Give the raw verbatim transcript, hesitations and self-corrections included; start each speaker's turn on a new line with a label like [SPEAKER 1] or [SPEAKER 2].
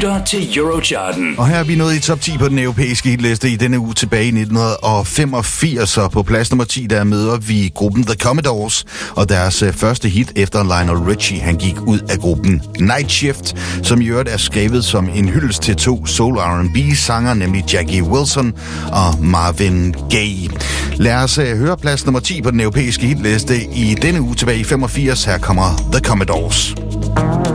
[SPEAKER 1] lytter til Eurocharten.
[SPEAKER 2] Og her er vi nået i top ti på den europæiske hitliste i denne uge tilbage i nitten femogfirs. Og på plads nummer ti, der møder vi gruppen The Commodores og deres første hit efter Lionel Richie, han gik ud af gruppen Night Shift, som i øvrigt er skrevet som en hyldest til to soul R and B-sanger, nemlig Jackie Wilson og Marvin Gaye. Lad os høre plads nummer ti på den europæiske hitliste i denne uge tilbage i femogfirs. Her kommer The Commodores.